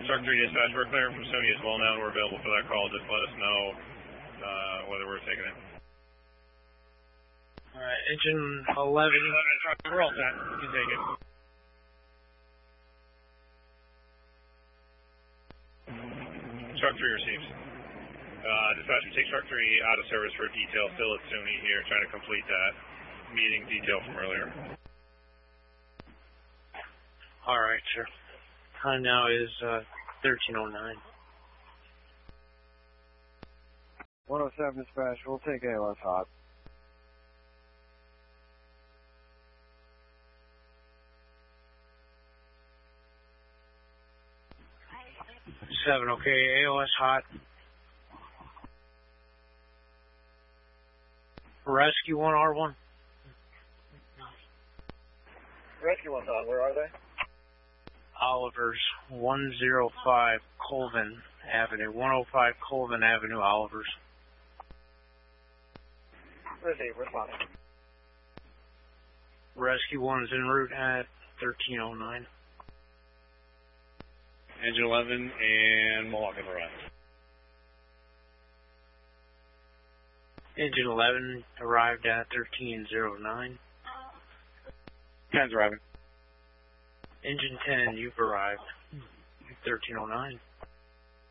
Truck 3 dispatch, we're clearing from SUNY as well now, and we're available for that call. Just let us know whether we're taking it. Alright, engine 11. We're all set. You can take it. Truck 3 receives. Dispatcher, take Truck 3 out of service for detail. Still at SUNY here, trying to complete that meeting detail from earlier. Alright, sir. Time now is 13:09. 107 dispatch, we'll take ALS hot. Seven, okay, AOS hot. Rescue 1R1. Rescue 1's on, where are they? Oliver's 105 Colvin Avenue. 105 Colvin Avenue, Oliver's. Receive, responding. Rescue 1's en route at 13:09. Engine 11 and Mohawk have arrived. Engine 11 arrived at 13:09. 10's arriving. Engine 10, you've arrived. 13:09.